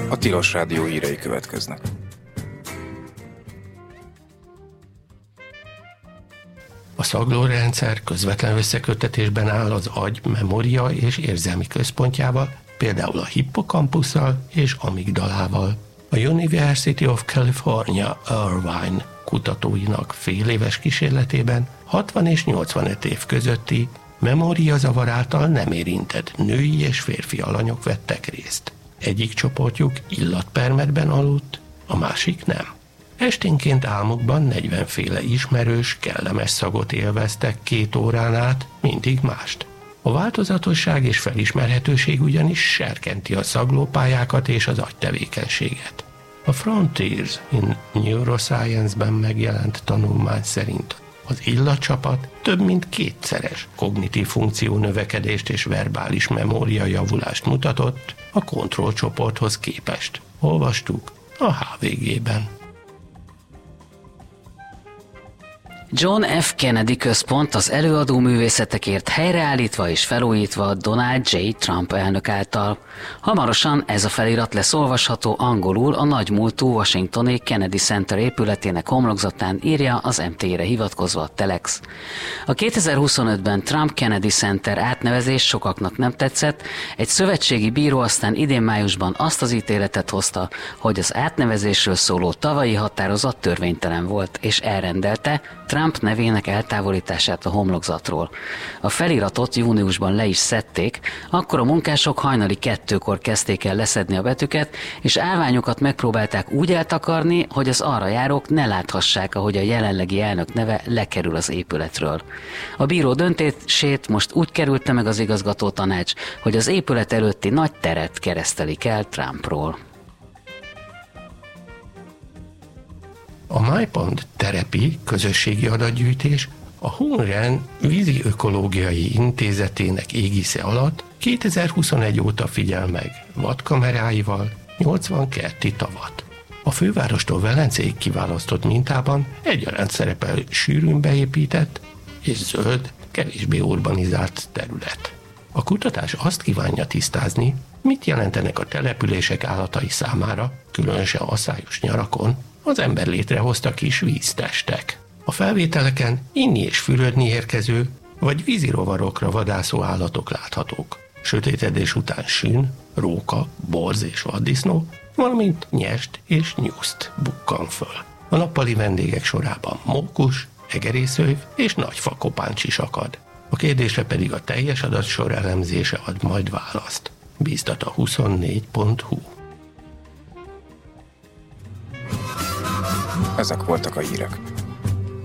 A Tilos Rádió hírei következnek. A szaglórendszer közvetlen összeköttetésben áll az agy memória és érzelmi központjával, például a hippokampusszal és amigdalával. A University of California, Irvine kutatóinak féléves kísérletében 60 és 85 év közötti memóriazavar által nem érintett női és férfi alanyok vettek részt. Egyik csoportjuk illatpermetben aludt, a másik nem. Esténként álmukban 40 féle ismerős, kellemes szagot élveztek 2 órán át, mindig mást. A változatosság és felismerhetőség ugyanis serkenti a szaglópályákat és az agytevékenységet. A Frontiers in Neuroscience-ben megjelent tanulmány szerint az illatcsapat több mint 2-szeres kognitív funkció növekedést és verbális memória javulást mutatott a kontrollcsoporthoz képest. Olvastuk a HVG-ben. John F. Kennedy Központ az előadó művészetekért helyreállítva és felújítva Donald J. Trump elnök által. Hamarosan ez a felirat lesz olvasható angolul a nagymúltú washingtoni Kennedy Center épületének homlokzatán, írja az MT-re hivatkozva a Telex. A 2025-ben Trump Kennedy Center átnevezés sokaknak nem tetszett, egy szövetségi bíró aztán idén májusban azt az ítéletet hozta, hogy az átnevezésről szóló tavalyi határozat törvénytelen volt, és elrendelte Trump nevének eltávolítását a homlokzatról. A feliratot júniusban le is szedték, akkor a munkások hajnali 2-kor kezdték el leszedni a betűket, és állványokat megpróbálták úgy eltakarni, hogy az arra járók ne láthassák, ahogy a jelenlegi elnök neve lekerül az épületről. A bíró döntését most úgy kerülte meg az igazgató tanács, hogy az épület előtti nagy teret keresztelik el Trumpról. A MyPond Therapy közösségi adatgyűjtés a Hunren Vízi Ökológiai Intézetének égisze alatt 2021 óta figyel meg vadkameráival 80 kerti tavat. A fővárostól Velencéig kiválasztott mintában egyaránt szerepel sűrűn beépített és zöld, kevésbé urbanizált terület. A kutatás azt kívánja tisztázni, mit jelentenek a települések állatai számára, különösen asszályos nyarakon, az ember létrehozta kis víztestek. A felvételeken inni és fürödni érkező, vagy vízirovarokra vadászó állatok láthatók. Sötétedés után sün, róka, borz és vaddisznó, valamint nyest és nyuszt bukkan föl. A nappali vendégek sorában mókus, egerészőv és nagyfakopáncs is akad. A kérdésre pedig a teljes adatsor elemzése ad majd választ. Bíztat a 24.hu. Ezek voltak a hírek.